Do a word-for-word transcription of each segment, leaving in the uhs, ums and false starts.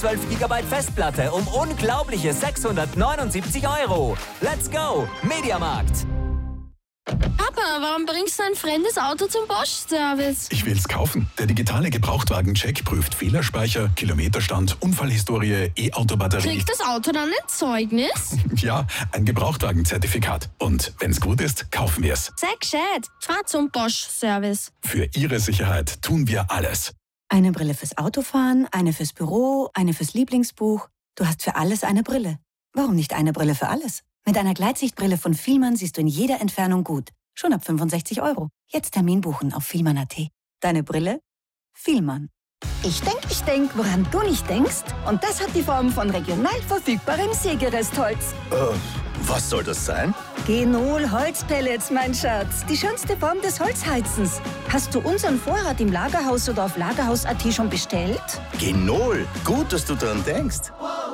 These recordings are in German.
zwölf Gigabyte Festplatte um unglaubliche sechshundertneunundsiebzig Euro. Let's go, Mediamarkt! Papa, warum bringst du ein fremdes Auto zum Bosch-Service? Ich will's kaufen. Der digitale Gebrauchtwagen-Check prüft Fehlerspeicher, Kilometerstand, Unfallhistorie, E-Auto-Batterie. Kriegt das Auto dann ein Zeugnis? Ja, ein Gebrauchtwagen-Zertifikat. Und wenn's gut ist, kaufen wir's. Sei gescheit, fahr zum Bosch-Service. Für Ihre Sicherheit tun wir alles. Eine Brille fürs Autofahren, eine fürs Büro, eine fürs Lieblingsbuch. Du hast für alles eine Brille. Warum nicht eine Brille für alles? Mit einer Gleitsichtbrille von Fielmann siehst du in jeder Entfernung gut. Schon ab fünfundsechzig Euro. Jetzt Termin buchen auf fielmann punkt at. Deine Brille? Fielmann. Ich denk, ich denk, woran du nicht denkst. Und das hat die Form von regional verfügbarem Sägerestholz. Äh, was soll das sein? Genol Holzpellets, mein Schatz. Die schönste Form des Holzheizens. Hast du unseren Vorrat im Lagerhaus oder auf lagerhaus punkt at schon bestellt? Genol, gut, dass du dran denkst.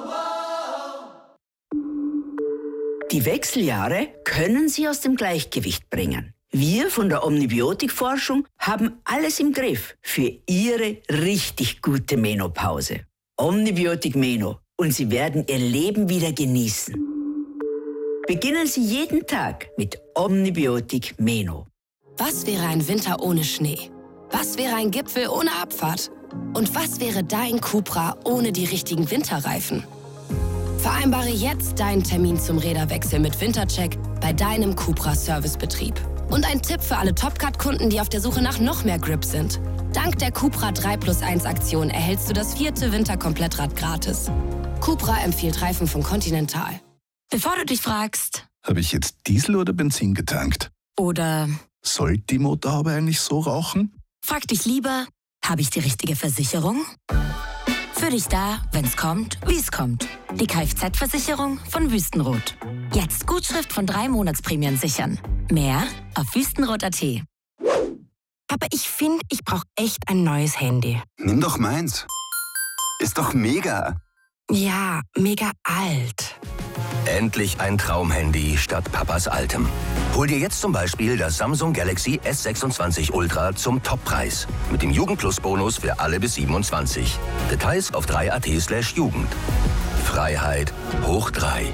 Die Wechseljahre können Sie aus dem Gleichgewicht bringen. Wir von der Omnibiotik-Forschung haben alles im Griff für Ihre richtig gute Menopause. Omnibiotik Meno und Sie werden Ihr Leben wieder genießen. Beginnen Sie jeden Tag mit Omnibiotik Meno. Was wäre ein Winter ohne Schnee? Was wäre ein Gipfel ohne Abfahrt? Und was wäre dein Cupra ohne die richtigen Winterreifen? Vereinbare jetzt deinen Termin zum Räderwechsel mit Wintercheck bei deinem Cupra-Servicebetrieb. Und ein Tipp für alle Topcat-Kunden, die auf der Suche nach noch mehr Grip sind. Dank der Cupra drei plus eins Aktion erhältst du das vierte Winterkomplettrad gratis. Cupra empfiehlt Reifen von Continental. Bevor du dich fragst, Habe ich jetzt Diesel oder Benzin getankt? oder Sollte die Motorhaube eigentlich so rauchen? frag dich lieber, habe ich die richtige Versicherung? Für dich da, wenn's kommt, wie's kommt. Die Kfz-Versicherung von Wüstenrot. Jetzt Gutschrift von drei Monatsprämien sichern. Mehr auf wüstenrot punkt at. Aber ich finde, ich brauche echt ein neues Handy. Nimm doch meins. Ist doch mega. Ja, mega alt. Endlich ein Traumhandy statt Papas altem. Hol dir jetzt zum Beispiel das Samsung Galaxy S sechsundzwanzig Ultra zum Toppreis. Mit dem Jugendplus-Bonus für alle bis siebenundzwanzig. Details auf drei punkt at slash Jugend. Freiheit hoch drei.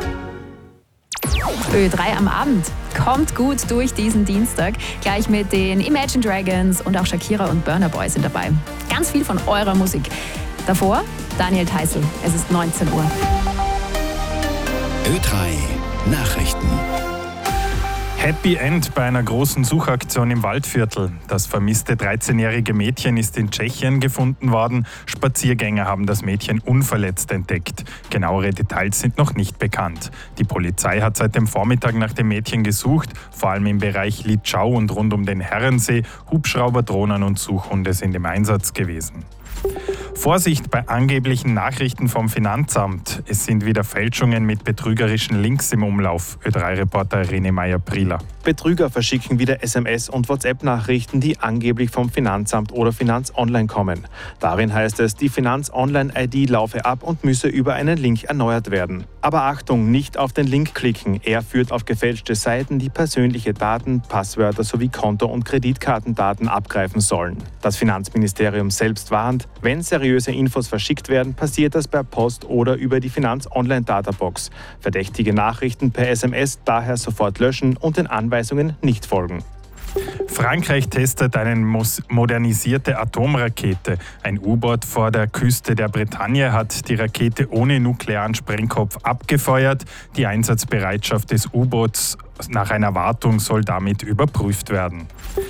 Ö drei am Abend kommt gut durch diesen Dienstag. Gleich mit den Imagine Dragons und auch Shakira und Burna Boy sind dabei. Ganz viel von eurer Musik. Davor Daniel Theißl. Es ist neunzehn Uhr. Ö drei Nachrichten. Happy End bei einer großen Suchaktion im Waldviertel. Das vermisste dreizehnjährige Mädchen ist in Tschechien gefunden worden. Spaziergänger haben das Mädchen unverletzt entdeckt. Genauere Details sind noch nicht bekannt. Die Polizei hat seit dem Vormittag nach dem Mädchen gesucht, vor allem im Bereich Litschau und rund um den Herrensee. Hubschrauber, Drohnen und Suchhunde sind im Einsatz gewesen. Vorsicht bei angeblichen Nachrichten vom Finanzamt. Es sind wieder Fälschungen mit betrügerischen Links im Umlauf. Ö drei Reporter René Meyer-Prieler. Betrüger verschicken wieder S M S- und WhatsApp-Nachrichten, die angeblich vom Finanzamt oder Finanz Online kommen. Darin heißt es, die Finanz Online-I D laufe ab und müsse über einen Link erneuert werden. Aber Achtung, nicht auf den Link klicken. Er führt auf gefälschte Seiten, die persönliche Daten, Passwörter sowie Konto- und Kreditkartendaten abgreifen sollen. Das Finanzministerium selbst warnt, wenn seriöse Infos verschickt werden, passiert das per Post oder über die Finanz Online Databox. Verdächtige Nachrichten per S M S daher sofort löschen und den Anweisungen nicht folgen. Frankreich testet eine modernisierte Atomrakete. Ein U-Boot vor der Küste der Bretagne hat die Rakete ohne nuklearen Sprengkopf abgefeuert. Die Einsatzbereitschaft des U-Boots nach einer Wartung soll damit überprüft werden.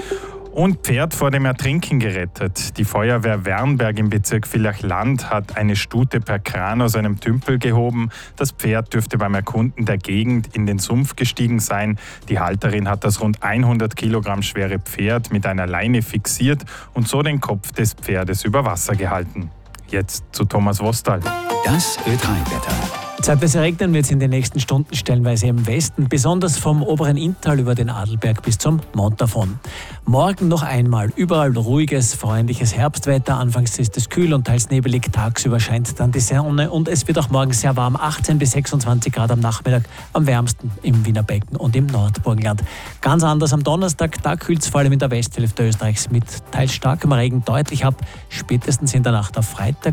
Und Pferd vor dem Ertrinken gerettet. Die Feuerwehr Wernberg im Bezirk Villach-Land hat eine Stute per Kran aus einem Tümpel gehoben. Das Pferd dürfte beim Erkunden der Gegend in den Sumpf gestiegen sein. Die Halterin hat das rund hundert Kilogramm schwere Pferd mit einer Leine fixiert und so den Kopf des Pferdes über Wasser gehalten. Jetzt zu Thomas Wostal. Das Ö drei Wetter. Zeitweise regnen wird es in den nächsten Stunden stellenweise im Westen, besonders vom oberen Inntal über den Adelberg bis zum Montafon. Morgen noch einmal überall ruhiges, freundliches Herbstwetter. Anfangs ist es kühl und teils nebelig, tagsüber scheint dann die Sonne und es wird auch morgen sehr warm, achtzehn bis sechsundzwanzig Grad am Nachmittag, am wärmsten im Wiener Becken und im Nordburgenland. Ganz anders am Donnerstag, da kühlt es vor allem in der Westhälfte Österreichs mit teils starkem Regen deutlich ab. Spätestens in der Nacht auf Freitag